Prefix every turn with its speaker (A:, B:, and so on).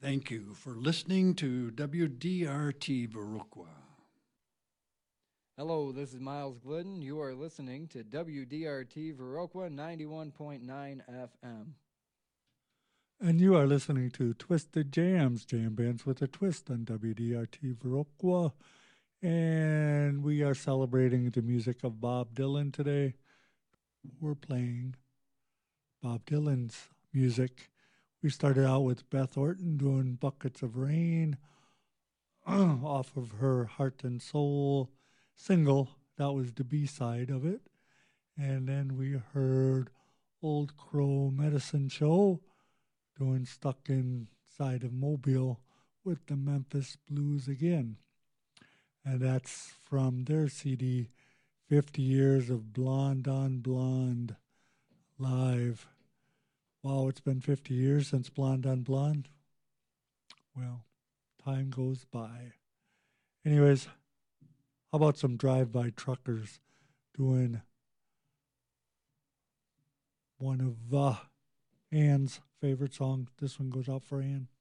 A: Thank you for listening to WDRT Viroqua.
B: Hello, this is Miles Glidden. You are listening to WDRT Viroqua 91.9 FM.
C: And you are listening to Twisted Jams, jam bands with a twist on WDRT Viroqua. And we are celebrating the music of Bob Dylan today. We're playing Bob Dylan's music. We started out with Beth Orton doing Buckets of Rain off of her Heart and Soul single. That was the B-side of it. And then we heard Old Crow Medicine Show doing Stuck Inside of Mobile with the Memphis Blues again. And that's from their CD, 50 Years of Blonde on Blonde Live. Wow, it's been 50 years since Blonde on Blonde. Well, time goes by. Anyways, how about some drive-by truckers doing one of Ann's favorite songs? This one goes out for Ann.